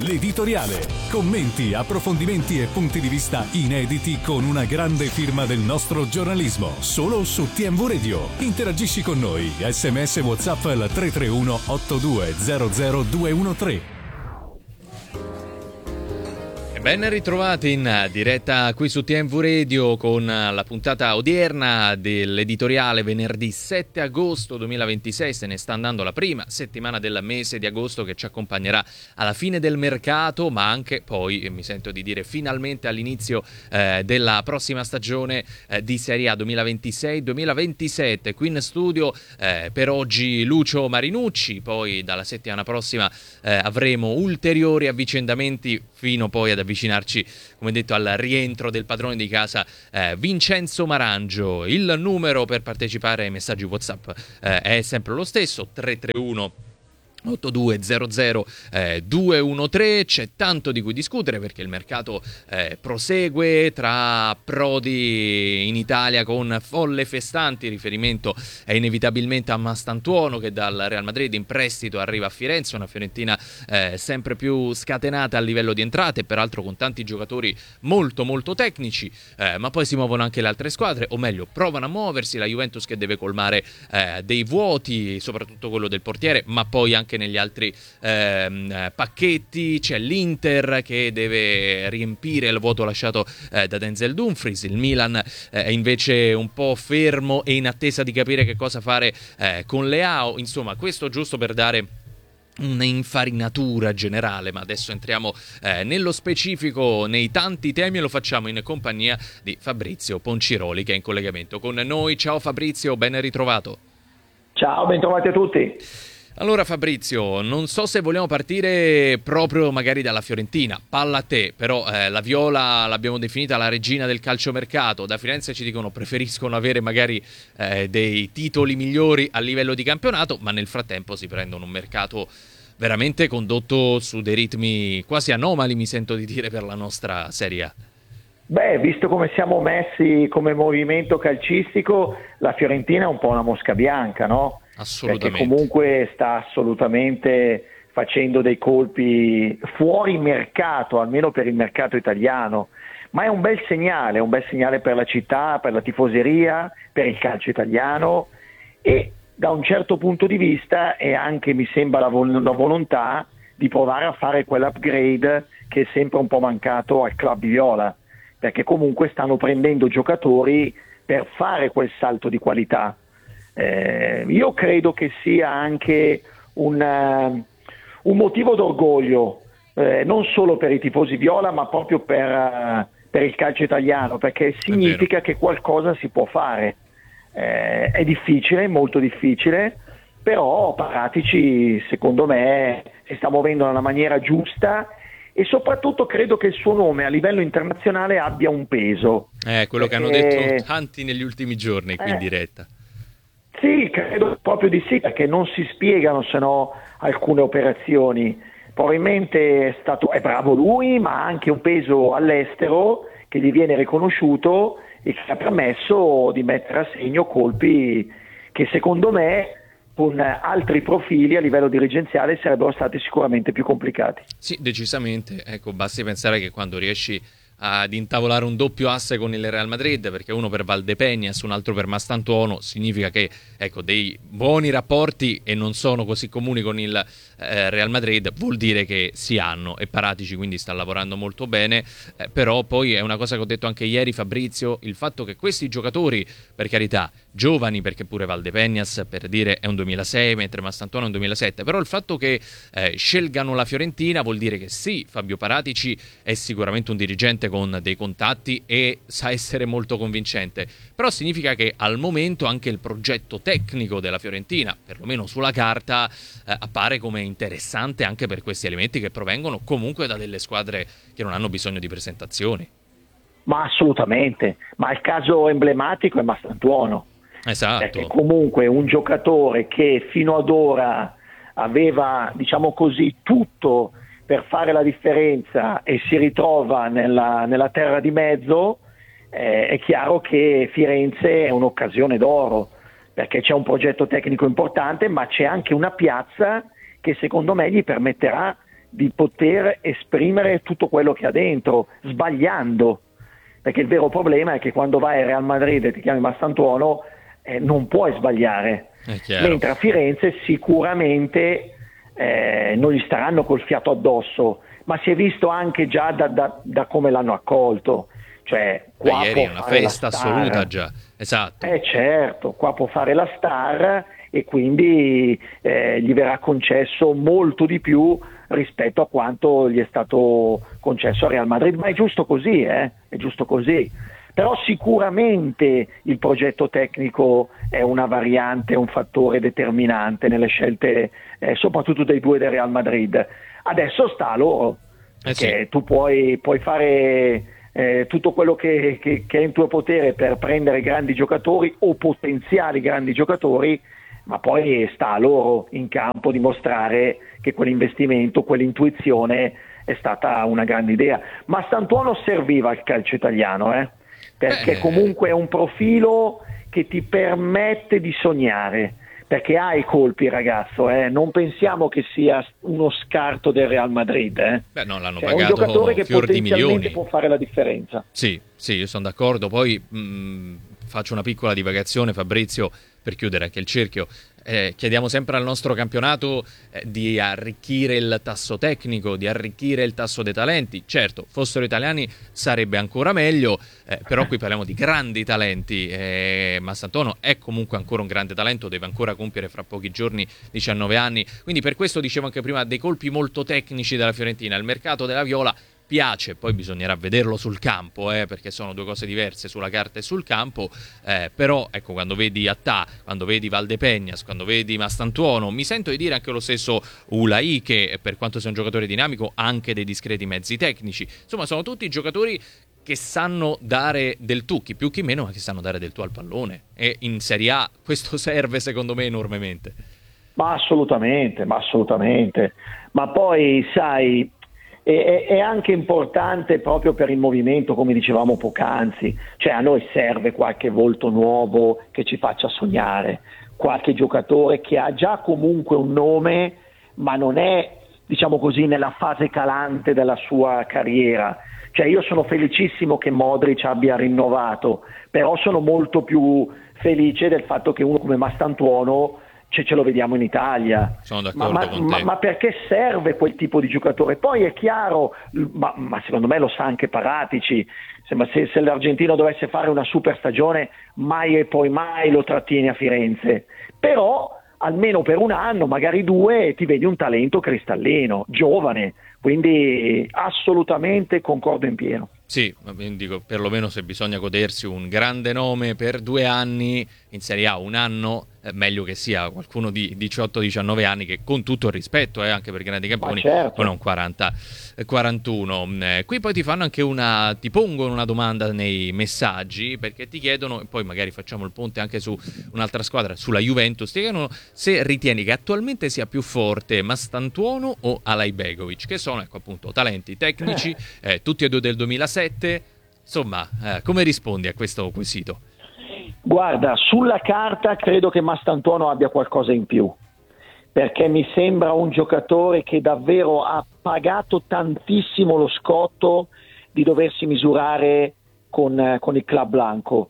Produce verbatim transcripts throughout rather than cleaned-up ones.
L'editoriale. Commenti, approfondimenti e punti di vista inediti con una grande firma del nostro giornalismo. Solo su T M V Radio. Interagisci con noi. S M S WhatsApp al tre tre uno otto due zero zero due uno tre. Ben ritrovati in diretta qui su T M V Radio con la puntata odierna dell'editoriale venerdì sette agosto duemilaventisei. Se ne sta andando la prima settimana del mese di agosto che ci accompagnerà alla fine del mercato, ma anche poi, mi sento di dire, finalmente all'inizio eh, della prossima stagione eh, di Serie A duemilaventisei duemilaventisette. Qui in studio eh, per oggi Lucio Marinucci, poi dalla settimana prossima eh, avremo ulteriori avvicendamenti fino poi ad avvicinarci, come detto, al rientro del padrone di casa eh, Vincenzo Marangio. Il numero per partecipare ai messaggi WhatsApp eh, è sempre lo stesso, tre tre uno otto due zero zero due uno tre. C'è tanto di cui discutere perché il mercato eh, prosegue, tra approdi in Italia con folle festanti. Riferimento è inevitabilmente a Mastantuono, che dal Real Madrid in prestito arriva a Firenze, una Fiorentina eh, sempre più scatenata a livello di entrate, peraltro con tanti giocatori molto molto tecnici, eh, ma poi si muovono anche le altre squadre, o meglio provano a muoversi. La Juventus che deve colmare eh, dei vuoti, soprattutto quello del portiere, ma poi anche negli altri ehm, pacchetti. C'è l'Inter che deve riempire il vuoto lasciato eh, da Denzel Dumfries. Il Milan eh, è invece un po' fermo e in attesa di capire che cosa fare eh, con Leao. Insomma, questo giusto per dare un'infarinatura generale, ma adesso entriamo eh, nello specifico, nei tanti temi, e lo facciamo in compagnia di Fabrizio Ponciroli, che è in collegamento con noi. Ciao Fabrizio, ben ritrovato. Ciao, ben trovati a tutti. Allora Fabrizio, non so se vogliamo partire proprio magari dalla Fiorentina, palla a te, però eh, la Viola l'abbiamo definita la regina del calciomercato. Da Firenze ci dicono preferiscono avere magari eh, dei titoli migliori a livello di campionato, ma nel frattempo si prendono un mercato veramente condotto su dei ritmi quasi anomali, mi sento di dire, per la nostra Serie A. Beh, visto come siamo messi come movimento calcistico, la Fiorentina è un po' una mosca bianca, no? Assolutamente. Perché comunque sta assolutamente facendo dei colpi fuori mercato, almeno per il mercato italiano, ma è un bel segnale, è un bel segnale per la città, per la tifoseria, per il calcio italiano, e da un certo punto di vista è anche, mi sembra, la, vol- la volontà di provare a fare quell'upgrade che è sempre un po' mancato al club viola, perché comunque stanno prendendo giocatori per fare quel salto di qualità. Eh, io credo che sia anche un, uh, un motivo d'orgoglio, eh, non solo per i tifosi viola, ma proprio per, uh, per il calcio italiano, perché significa che qualcosa si può fare. Eh, è difficile, molto difficile, però Paratici secondo me si sta muovendo nella maniera giusta, e soprattutto credo che il suo nome a livello internazionale abbia un peso. Eh, quello perché... che hanno detto tanti negli ultimi giorni qui eh, in diretta. Sì, credo proprio di sì, perché non si spiegano se no alcune operazioni. Probabilmente è stato è bravo lui, ma ha anche un peso all'estero che gli viene riconosciuto e che ha permesso di mettere a segno colpi che secondo me con altri profili a livello dirigenziale sarebbero stati sicuramente più complicati. Sì, decisamente. Ecco, basti pensare che quando riesci ad intavolare un doppio asse con il Real Madrid, perché uno per Valdepeñas, un altro per Mastantuono, significa che ecco dei buoni rapporti, e non sono così comuni con il eh, Real Madrid, vuol dire che si hanno, e Paratici quindi sta lavorando molto bene. Eh, però poi è una cosa che ho detto anche ieri, Fabrizio, il fatto che questi giocatori, per carità, giovani, perché pure Valdepeñas per dire è un duemilasei, mentre Mastantuono è un duemilasette, però il fatto che eh, scelgano la Fiorentina vuol dire che sì, Fabio Paratici è sicuramente un dirigente con dei contatti e sa essere molto convincente, però significa che al momento anche il progetto tecnico della Fiorentina, perlomeno sulla carta, eh, appare come interessante anche per questi elementi che provengono comunque da delle squadre che non hanno bisogno di presentazioni. Ma assolutamente, ma il caso emblematico è Mastantuono. Esatto. Perché comunque un giocatore che fino ad ora aveva, diciamo così, tutto per fare la differenza e si ritrova nella, nella terra di mezzo, eh, è chiaro che Firenze è un'occasione d'oro, perché c'è un progetto tecnico importante, ma c'è anche una piazza che secondo me gli permetterà di poter esprimere tutto quello che ha dentro, sbagliando, perché il vero problema è che quando vai al Real Madrid e ti chiami Mastantuono eh, non puoi sbagliare, mentre a Firenze sicuramente eh, non gli staranno col fiato addosso, ma si è visto anche già da, da, da come l'hanno accolto, cioè qua Beh, ieri è una festa assoluta già, esatto. Eh certo, qua può fare la star e quindi eh, gli verrà concesso molto di più rispetto a quanto gli è stato concesso a Real Madrid, ma è giusto così, eh? È giusto così. Però sicuramente il progetto tecnico è una variante, un fattore determinante nelle scelte, eh, soprattutto dei due del Real Madrid. Adesso sta a loro, perché eh sì. tu puoi, puoi fare eh, tutto quello che, che, che è in tuo potere per prendere grandi giocatori o potenziali grandi giocatori, ma poi sta a loro in campo dimostrare che quell'investimento, quell'intuizione è stata una grande idea. Ma Mastantuono serviva al calcio italiano, eh? perché comunque è un profilo che ti permette di sognare, perché ha i colpi il ragazzo, eh? Non pensiamo che sia uno scarto del Real Madrid. Eh? Beh, no, l'hanno cioè, pagato è un giocatore che fior di potenzialmente milioni. può fare la differenza. Sì, sì, io sono d'accordo. Poi mh, faccio una piccola divagazione, Fabrizio, per chiudere anche il cerchio. Eh, chiediamo sempre al nostro campionato eh, di arricchire il tasso tecnico, di arricchire il tasso dei talenti. Certo, fossero italiani sarebbe ancora meglio, eh, però qui parliamo di grandi talenti. eh, Mastantuono è comunque ancora un grande talento, deve ancora compiere fra pochi giorni diciannove anni, quindi per questo dicevo anche prima dei colpi molto tecnici della Fiorentina. Il mercato della Viola piace, poi bisognerà vederlo sul campo, eh, perché sono due cose diverse, sulla carta e sul campo, eh, però ecco, quando vedi Attà, quando vedi Valdepeñas, quando vedi Mastantuono, mi sento di dire anche lo stesso Ulai, che per quanto sia un giocatore dinamico ha anche dei discreti mezzi tecnici, insomma sono tutti giocatori che sanno dare del tu, chi più chi meno, ma che sanno dare del tu al pallone, e in Serie A questo serve secondo me enormemente. Ma assolutamente, ma assolutamente, ma poi sai, è, è anche importante proprio per il movimento, come dicevamo poc'anzi, cioè a noi serve qualche volto nuovo che ci faccia sognare, qualche giocatore che ha già comunque un nome ma non è, diciamo così, nella fase calante della sua carriera. Cioè io sono felicissimo che Modric abbia rinnovato, però sono molto più felice del fatto che uno come Mastantuono ce, ce lo vediamo in Italia. Sono d'accordo ma, con ma, te. Ma perché serve quel tipo di giocatore? Poi è chiaro, ma, ma secondo me lo sa anche Paratici, se, se l'Argentino dovesse fare una super stagione mai e poi mai lo trattieni a Firenze, però almeno per un anno, magari due, ti vedi un talento cristallino, giovane, quindi assolutamente concordo in pieno. Sì, dico, perlomeno se bisogna godersi un grande nome per due anni in Serie A, un anno, eh, meglio che sia qualcuno di diciotto diciannove anni che, con tutto il rispetto, eh, anche per grandi campioni, certo. non quaranta quarantuno. Eh, qui poi ti fanno anche una, ti pongono una domanda nei messaggi, perché ti chiedono, e poi magari facciamo il ponte anche su un'altra squadra, sulla Juventus, ti chiedono se ritieni che attualmente sia più forte Mastantuono o Alaibegovic, che sono, ecco, appunto, talenti tecnici, eh, tutti e due del duemilasette. Insomma, eh, come rispondi a questo quesito? Guarda, sulla carta credo che Mastantuono abbia qualcosa in più, perché mi sembra un giocatore che davvero ha pagato tantissimo lo scotto di doversi misurare con, con il Club Blanco,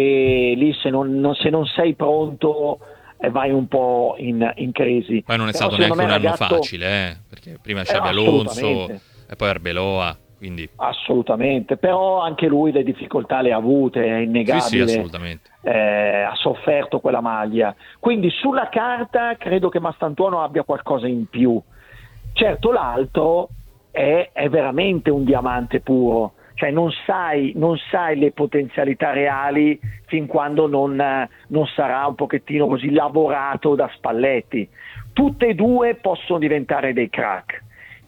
e lì se non, non, se non sei pronto eh, vai un po' in, in crisi. Poi non è Però stato neanche un ragazzo... anno facile, eh, perché prima Xabi eh, Alonso e poi Arbeloa. Quindi... Assolutamente, però anche lui le difficoltà le ha avute, è innegabile. Sì, sì, assolutamente. Eh, ha sofferto quella maglia. Quindi sulla carta credo che Mastantuono abbia qualcosa in più. Certo, l'altro è, è veramente un diamante puro, cioè non sai, non sai le potenzialità reali fin quando non, non sarà un pochettino così lavorato da Spalletti. Tutte e due possono diventare dei crack.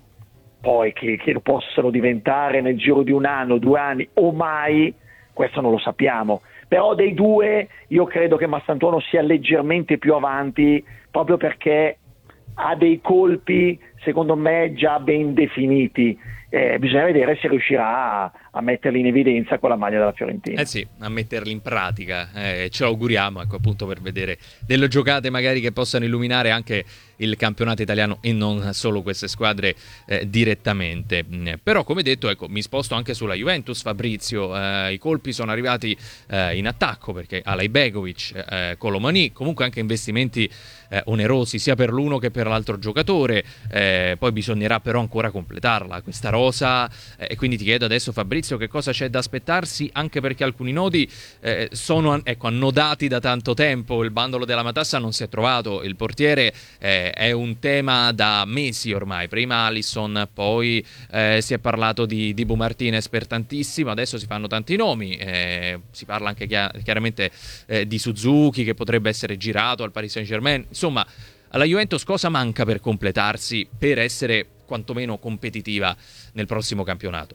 Poi che, che lo possano diventare nel giro di un anno, due anni o mai, questo non lo sappiamo, però dei due io credo che Mastantuono sia leggermente più avanti, proprio perché ha dei colpi secondo me già ben definiti. Eh, bisogna vedere se riuscirà a, a metterli in evidenza con la maglia della Fiorentina. Eh sì, a metterli in pratica, eh, ce lo auguriamo, ecco, appunto, per vedere delle giocate magari che possano illuminare anche il campionato italiano e non solo queste squadre eh, direttamente. Però, come detto, ecco, mi sposto anche sulla Juventus, Fabrizio. Eh, i colpi sono arrivati eh, in attacco, perché Alajbegovic, eh, Colomani, comunque anche investimenti eh, onerosi sia per l'uno che per l'altro giocatore. Eh, poi bisognerà però ancora completarla questa rosa, eh, e quindi ti chiedo adesso, Fabrizio, che cosa c'è da aspettarsi, anche perché alcuni nodi eh, sono ecco, annodati da tanto tempo. Il bandolo della Matassa non si è trovato, il portiere eh, è un tema da mesi ormai. Prima Alisson, poi eh, si è parlato di Dibu Martinez per tantissimo, adesso si fanno tanti nomi, eh, si parla anche chia- chiaramente eh, di Suzuki, che potrebbe essere girato al Paris Saint-Germain. Insomma, alla Juventus cosa manca per completarsi, per essere quantomeno competitiva nel prossimo campionato?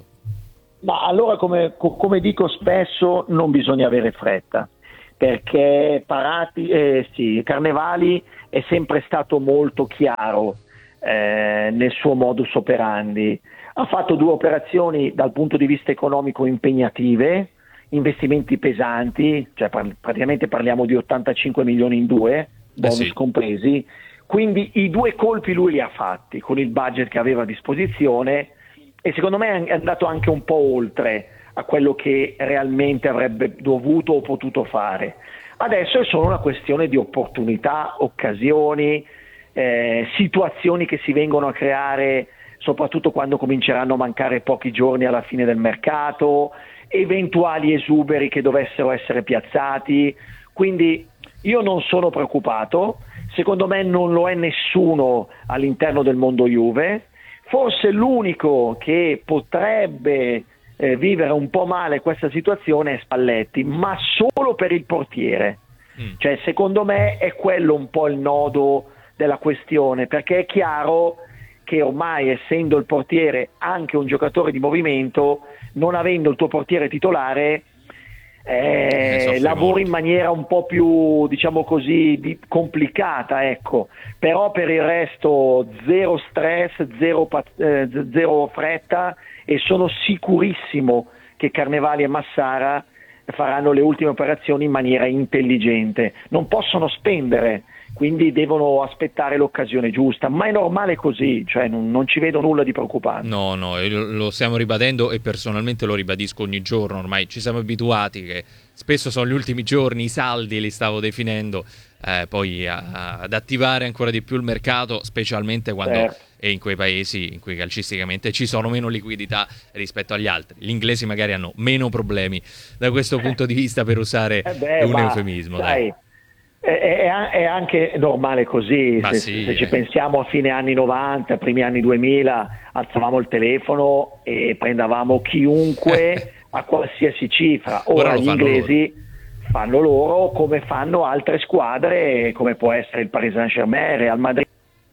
Ma allora, come, come dico spesso, non bisogna avere fretta, perché Parati, eh, sì, Carnevali è sempre stato molto chiaro eh, nel suo modus operandi. Ha fatto due operazioni dal punto di vista economico impegnative, investimenti pesanti, cioè par- praticamente parliamo di ottantacinque milioni in due, bonus eh sì. compresi, quindi i due colpi lui li ha fatti con il budget che aveva a disposizione, e secondo me è andato anche un po' oltre a quello che realmente avrebbe dovuto o potuto fare. Adesso è solo una questione di opportunità, occasioni, eh, situazioni che si vengono a creare soprattutto quando cominceranno a mancare pochi giorni alla fine del mercato, eventuali esuberi che dovessero essere piazzati. Quindi io non sono preoccupato, secondo me non lo è nessuno all'interno del mondo Juve. Forse l'unico che potrebbe eh, vivere un po' male questa situazione è Spalletti, ma solo per il portiere. Mm. Cioè, secondo me è quello un po' il nodo della questione, perché è chiaro che ormai, essendo il portiere anche un giocatore di movimento, non avendo il tuo portiere titolare, Eh, lavori in maniera un po' più, diciamo così, di, complicata, ecco. Però per il resto zero stress, zero, eh, zero fretta, e sono sicurissimo che Carnevali e Massara faranno le ultime operazioni in maniera intelligente. Non possono spendere, quindi devono aspettare l'occasione giusta, ma è normale così, cioè non, non ci vedo nulla di preoccupante. No, no, lo stiamo ribadendo e personalmente lo ribadisco ogni giorno, ormai ci siamo abituati che spesso sono gli ultimi giorni, i saldi li stavo definendo, eh, poi a, a, ad attivare ancora di più il mercato, specialmente quando certo. è in quei paesi in cui calcisticamente ci sono meno liquidità rispetto agli altri. Gli inglesi magari hanno meno problemi da questo eh. punto di vista, per usare eh beh, un eufemismo. Sai, dai. È, è anche normale così, se, sì, se ci pensiamo a fine anni novanta, primi anni duemila, alzavamo il telefono e prendavamo chiunque a qualsiasi cifra. Ora, Ora gli inglesi loro. fanno loro, come fanno altre squadre, come può essere il Paris Saint-Germain, Real Madrid,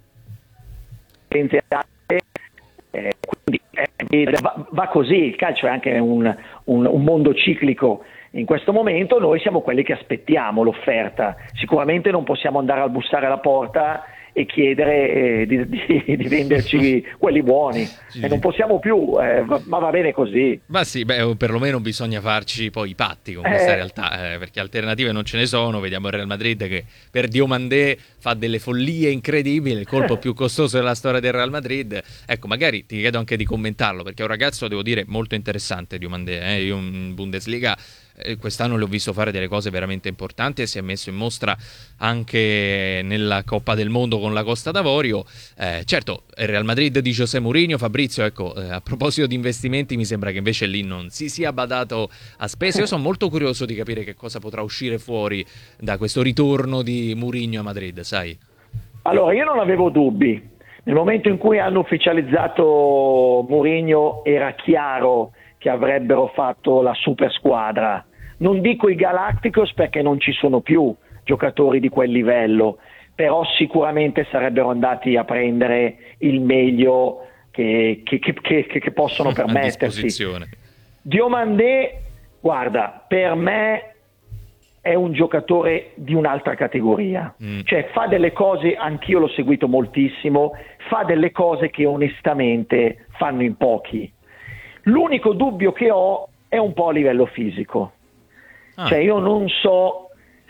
eh, quindi eh, va, va così. Il calcio è anche un, un, un mondo ciclico. In questo momento noi siamo quelli che aspettiamo l'offerta, sicuramente non possiamo andare a bussare alla porta e chiedere eh, di, di, di venderci quelli buoni, sì. E non possiamo più, eh, ma va bene così. Ma sì, beh, perlomeno bisogna farci poi i patti con questa eh. realtà, eh, perché alternative non ce ne sono. Vediamo il Real Madrid che per Diomandé fa delle follie incredibili, il colpo più costoso della storia del Real Madrid. Ecco, magari ti chiedo anche di commentarlo, perché è un ragazzo, devo dire, molto interessante Diomandé, eh? Io in Bundesliga eh, quest'anno l'ho visto fare delle cose veramente importanti e si è messo in mostra anche nella Coppa del Mondo con la Costa d'Avorio. Eh, certo, il Real Madrid di José Mourinho. Fabrizio, ecco, eh, a proposito di investimenti, mi sembra che invece lì non si sia badato a spese. Io sono molto curioso di capire che cosa potrà uscire fuori da questo ritorno di Mourinho a Madrid, sai? Allora, io non avevo dubbi. Nel momento in cui hanno ufficializzato Mourinho era chiaro che avrebbero fatto la super squadra. Non dico i Galacticos perché non ci sono più giocatori di quel livello, però sicuramente sarebbero andati a prendere il meglio che, che, che, che, che possono permettersi. Diomandé, guarda, per me è un giocatore di un'altra categoria, mm. cioè fa delle cose, anch'io l'ho seguito moltissimo, fa delle cose che onestamente fanno in pochi. L'unico dubbio che ho è un po' a livello fisico, ah. cioè io non so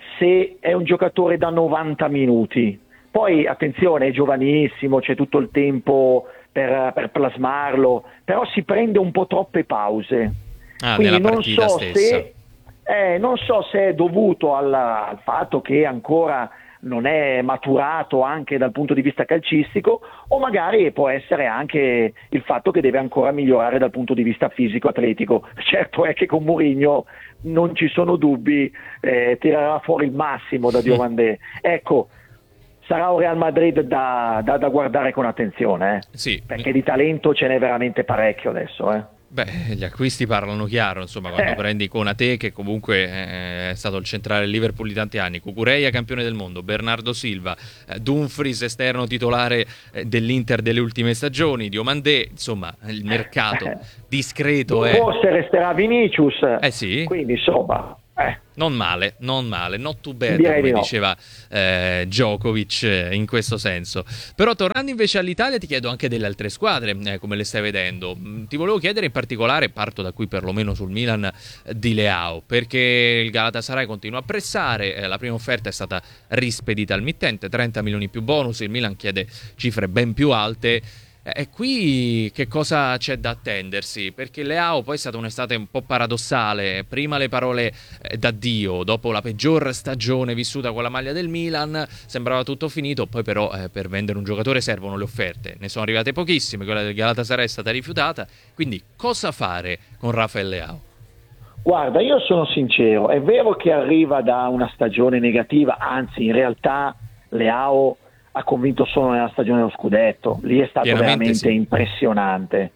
se è un giocatore da novanta minuti, poi attenzione, è giovanissimo, c'è tutto il tempo per, per plasmarlo, però si prende un po' troppe pause, ah, quindi nella non so stessa. se Eh, non so se è dovuto alla, al fatto che ancora non è maturato anche dal punto di vista calcistico, o magari può essere anche il fatto che deve ancora migliorare dal punto di vista fisico-atletico. Certo è che con Mourinho non ci sono dubbi, eh, tirerà fuori il massimo da Diomandé. Ecco, sarà un Real Madrid da, da, da guardare con attenzione, eh? Sì. Perché di talento ce n'è veramente parecchio adesso, eh. Beh, gli acquisti parlano chiaro, insomma, quando eh. prendi Konaté, che comunque è stato il centrale del Liverpool di tanti anni, Cucurella campione del mondo, Bernardo Silva, eh, Dumfries esterno titolare eh, dell'Inter delle ultime stagioni, Diomandé, insomma, il mercato discreto è... Forse resterà Vinicius, eh sì. quindi insomma... Eh. Non male, non male, not too bad, Direi come di no. diceva eh, Djokovic eh, in questo senso. Però tornando invece all'Italia ti chiedo anche delle altre squadre, eh, come le stai vedendo. Ti volevo chiedere in particolare, parto da qui perlomeno sul Milan eh, di Leao, perché il Galatasaray continua a pressare, eh, la prima offerta è stata rispedita al mittente, trenta milioni più bonus, il Milan chiede cifre ben più alte. E qui che cosa c'è da attendersi? Perché Leao poi è stata un'estate un po' paradossale, prima le parole eh, d'addio, dopo la peggior stagione vissuta con la maglia del Milan, sembrava tutto finito, poi però eh, per vendere un giocatore servono le offerte, ne sono arrivate pochissime, quella del Galatasaray è stata rifiutata, quindi cosa fare con Rafael Leao? Guarda, io sono sincero, è vero che arriva da una stagione negativa, anzi in realtà Leao ha convinto solo nella stagione dello scudetto, lì è stato veramente sì. impressionante,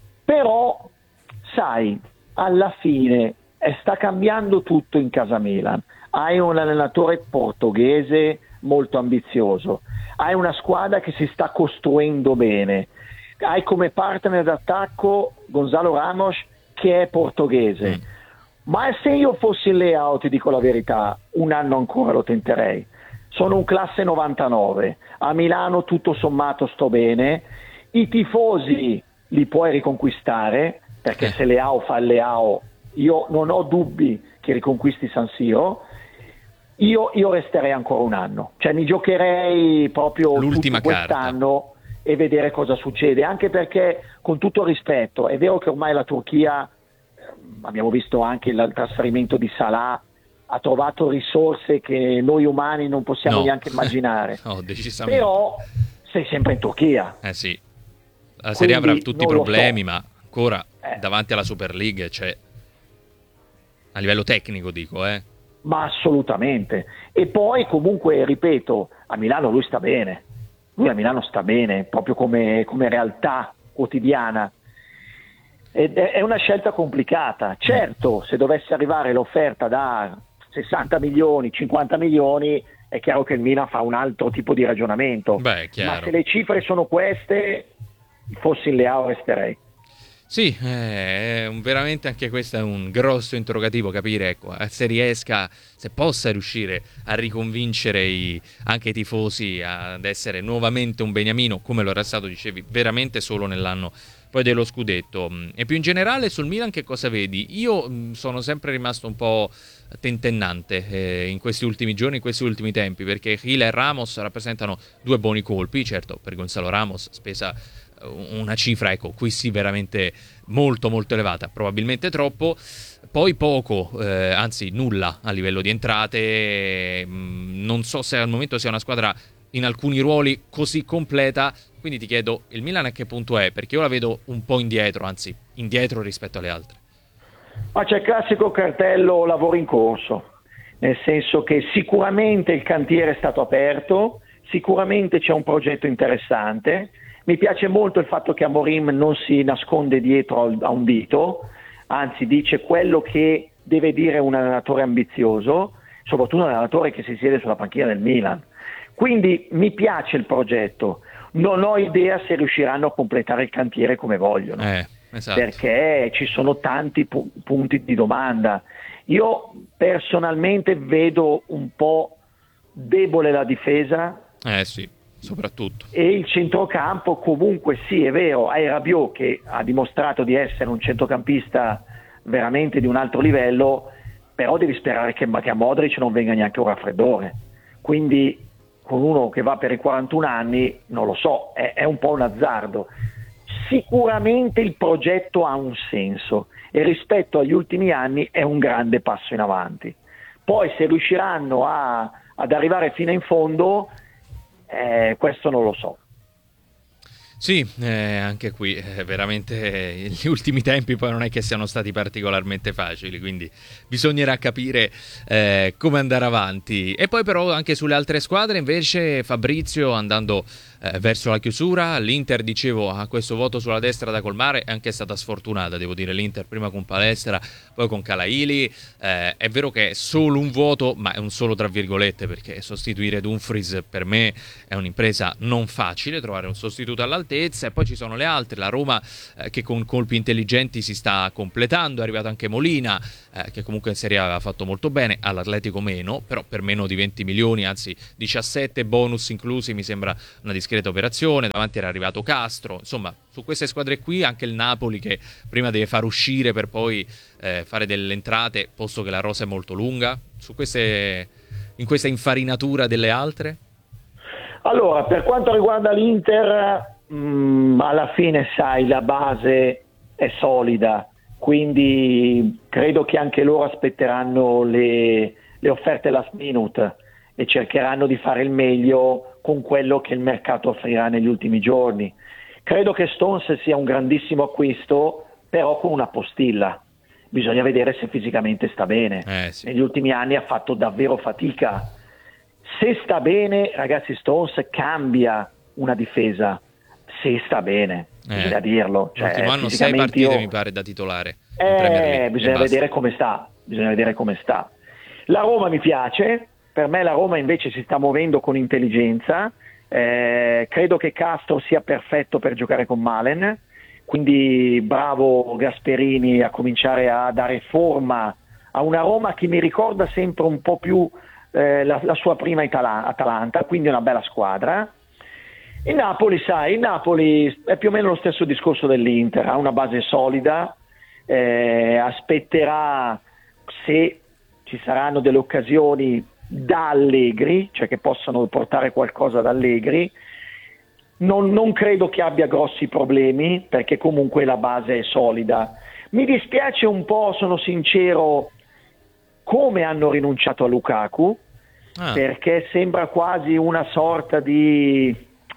però sai, alla fine eh, sta cambiando tutto in casa Milan, hai un allenatore portoghese molto ambizioso, hai una squadra che si sta costruendo bene, hai come partner d'attacco Gonzalo Ramos che è portoghese, mm. ma se io fossi Leao, ti dico la verità, un anno ancora lo tenterei. Sono un classe novantanove, a Milano tutto sommato sto bene, i tifosi li puoi riconquistare, perché se Leao fa il Leao, io non ho dubbi che riconquisti San Siro, io, io resterei ancora un anno, cioè mi giocherei proprio l'ultima tutto quest'anno carta. E vedere cosa succede, anche perché con tutto il rispetto, è vero che ormai la Turchia, abbiamo visto anche il trasferimento di Salah, ha trovato risorse che noi umani non possiamo no. neanche immaginare. No, decisamente. Però sei sempre in Turchia. Eh sì. La Serie A avrà tutti i problemi, so. ma ancora eh. davanti alla Super League c'è, a livello tecnico dico, eh. Ma assolutamente. E poi comunque, ripeto, a Milano lui sta bene. Lui a Milano sta bene, proprio come, come realtà quotidiana. Ed è una scelta complicata. Certo, se dovesse arrivare l'offerta da sessanta milioni, cinquanta milioni, è chiaro che il Milan fa un altro tipo di ragionamento. Beh, chiaro. Ma se le cifre sono queste, fossi in Leao resterei. Sì, è un, veramente anche questo è un grosso interrogativo, capire ecco, se riesca, se possa riuscire a riconvincere i, anche i tifosi ad essere nuovamente un beniamino, come lo era stato, dicevi, veramente solo nell'anno poi dello scudetto. E più in generale sul Milan che cosa vedi? Io mh, sono sempre rimasto un po' tentennante eh, in questi ultimi giorni, in questi ultimi tempi, perché Gil e Ramos rappresentano due buoni colpi, certo per Gonzalo Ramos spesa una cifra, ecco, qui sì veramente molto molto elevata, probabilmente troppo, poi poco, eh, anzi nulla a livello di entrate, mh, non so se al momento sia una squadra in alcuni ruoli così completa, quindi ti chiedo il Milan a che punto è, perché io la vedo un po' indietro, anzi indietro rispetto alle altre. Ma c'è il classico cartello lavoro in corso, nel senso che sicuramente il cantiere è stato aperto, sicuramente c'è un progetto interessante. Mi piace molto il fatto che Amorim non si nasconde dietro a un dito, anzi dice quello che deve dire un allenatore ambizioso, soprattutto un allenatore che si siede sulla panchina del Milan. Quindi mi piace il progetto, non ho idea se riusciranno a completare il cantiere come vogliono, eh, esatto. perché ci sono tanti pu- punti di domanda Io personalmente vedo un po' debole la difesa. Eh sì, soprattutto. E il centrocampo comunque sì, è vero, hai Rabiot che ha dimostrato di essere un centrocampista veramente di un altro livello, però devi sperare che Mattia Modric non venga neanche un raffreddore. Quindi con uno che va per i quarantuno anni, non lo so, è, è un po' un azzardo. Sicuramente il progetto ha un senso e rispetto agli ultimi anni è un grande passo in avanti. Poi se riusciranno a, ad arrivare fino in fondo, eh, questo non lo so. Sì, eh, anche qui eh, veramente eh, gli ultimi tempi poi non è che siano stati particolarmente facili, quindi bisognerà capire eh, come andare avanti. E poi però anche sulle altre squadre invece, Fabrizio, andando eh, verso la chiusura, l'Inter, dicevo, ha questo vuoto sulla destra da colmare, è anche stata sfortunata, devo dire, l'Inter prima con Palestra, poi con Calaili. Eh, è vero che è solo un vuoto, ma è un solo tra virgolette, perché sostituire Dumfries per me è un'impresa non facile, trovare un sostituto all'altezza. E poi ci sono le altre, la Roma eh, che con colpi intelligenti si sta completando, è arrivato anche Molina eh, che comunque in Serie A aveva fatto molto bene, all'Atletico meno, però per meno di venti milioni, anzi diciassette bonus inclusi, mi sembra una discreta operazione. Davanti era arrivato Castro, insomma su queste squadre qui anche il Napoli che prima deve far uscire per poi eh, fare delle entrate, posto che la rosa è molto lunga, su queste, in questa infarinatura delle altre. Allora, per quanto riguarda l'Inter, mh, alla fine sai, la base è solida, quindi credo che anche loro aspetteranno le, le offerte last minute e cercheranno di fare il meglio con quello che il mercato offrirà negli ultimi giorni. Credo che Stones sia un grandissimo acquisto, però con una postilla. Bisogna vedere se fisicamente sta bene. Eh, sì. Negli ultimi anni ha fatto davvero fatica. Se sta bene, ragazzi, Stones cambia una difesa. Se sta bene, eh, bisogna dirlo. Cioè, l'ultimo anno sei partite io... mi pare da titolare. Eh, bisogna vedere come sta. Bisogna vedere come sta. La Roma mi piace. Per me la Roma invece si sta muovendo con intelligenza. Eh, credo che Castro sia perfetto per giocare con Malen. Quindi bravo Gasperini a cominciare a dare forma a una Roma che mi ricorda sempre un po' più eh, la, la sua prima Itala- Atalanta, quindi una bella squadra. Il Napoli, sai, il Napoli è più o meno lo stesso discorso dell'Inter, ha una base solida, eh, aspetterà se ci saranno delle occasioni da Allegri, cioè che possano portare qualcosa da Allegri. Non, non credo che abbia grossi problemi perché comunque la base è solida. Mi dispiace un po', sono sincero, come hanno rinunciato a Lukaku, ah. perché sembra quasi una sorta di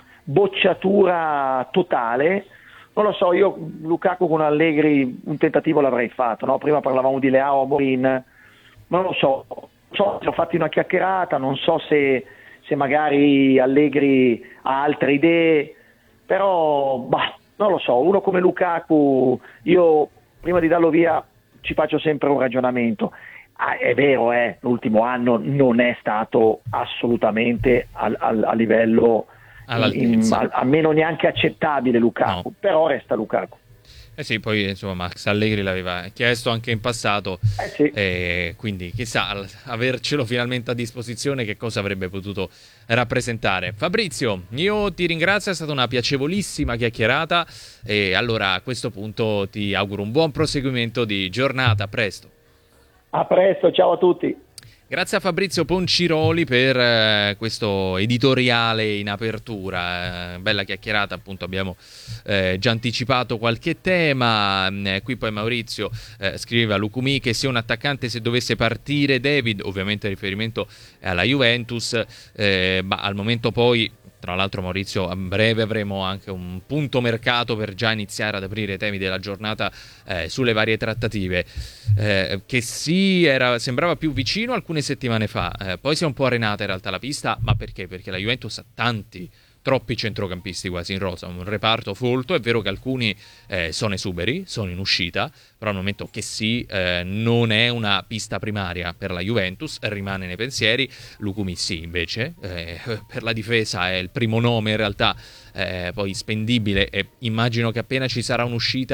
bocciatura totale. Non lo so, io Lukaku con Allegri un tentativo l'avrei fatto, no? Prima parlavamo di Leao a Morin, non lo so, non so se ho fatto una chiacchierata, non so se se magari Allegri ha altre idee, però bah, non lo so, uno come Lukaku, io prima di darlo via ci faccio sempre un ragionamento. Ah, è vero, eh, l'ultimo anno non è stato assolutamente al, al, a livello, in, a, almeno neanche accettabile Lukaku, no. Però resta Lukaku. Eh sì, poi insomma Max Allegri l'aveva chiesto anche in passato, eh sì. E quindi chissà, avercelo finalmente a disposizione che cosa avrebbe potuto rappresentare. Fabrizio, io ti ringrazio, è stata una piacevolissima chiacchierata e allora a questo punto ti auguro un buon proseguimento di giornata, a presto. A presto, ciao a tutti. Grazie a Fabrizio Ponciroli per eh, questo editoriale in apertura, eh, bella chiacchierata, appunto abbiamo eh, già anticipato qualche tema, eh, qui poi Maurizio eh, scrive a Lucumi che sia un attaccante se dovesse partire David, ovviamente riferimento alla Juventus, eh, ma al momento poi, tra l'altro Maurizio, a breve avremo anche un punto mercato per già iniziare ad aprire i temi della giornata eh, sulle varie trattative, eh, che sì, era, sembrava più vicino alcune settimane fa, eh, poi si è un po' arenata in realtà la pista, ma perché? Perché la Juventus ha tanti, troppi centrocampisti quasi in rosa, un reparto folto. È vero che alcuni eh, sono esuberi, sono in uscita, però al momento che sì, eh, non è una pista primaria per la Juventus, rimane nei pensieri. Lucumi sì, invece, eh, per la difesa è il primo nome in realtà, eh, poi spendibile, e immagino che appena ci sarà un'uscita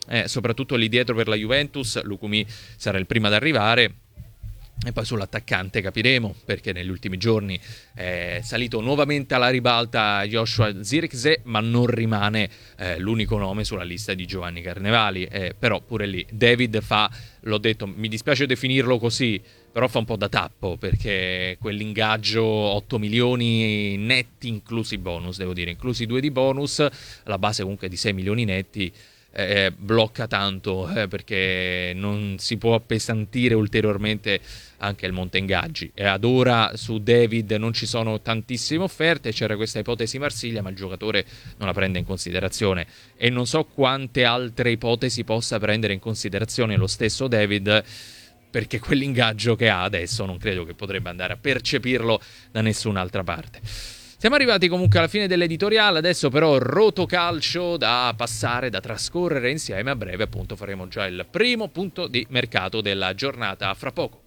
eh, soprattutto lì dietro per la Juventus. Lukumi sarà il primo ad arrivare. E poi sull'attaccante capiremo, perché negli ultimi giorni è salito nuovamente alla ribalta Joshua Zirkzee, ma non rimane eh, l'unico nome sulla lista di Giovanni Carnevali. Eh, però pure lì David fa, l'ho detto, mi dispiace definirlo così, però fa un po' da tappo, perché quell'ingaggio otto milioni netti, inclusi bonus, devo dire, inclusi due di bonus, la base comunque di sei milioni netti, Eh, blocca tanto, eh, perché non si può appesantire ulteriormente anche il monte ingaggi. E ad ora su David non ci sono tantissime offerte, c'era questa ipotesi Marsiglia, ma il giocatore non la prende in considerazione, e non so quante altre ipotesi possa prendere in considerazione lo stesso David, perché quell'ingaggio che ha adesso non credo che potrebbe andare a percepirlo da nessun'altra parte. Siamo arrivati comunque alla fine dell'editoriale, adesso però rotocalcio da passare, da trascorrere insieme. A breve appunto faremo già il primo punto di mercato della giornata, fra poco.